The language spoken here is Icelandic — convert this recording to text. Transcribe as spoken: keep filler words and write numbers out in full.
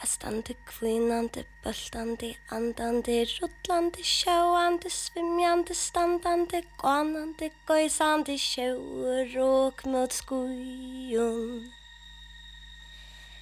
Kastandi, kvínandi, böltandi, andandi, rullandi, sjóandi, svimjandi, standandi, gånandi, gausandi, sjóur og mot skújun.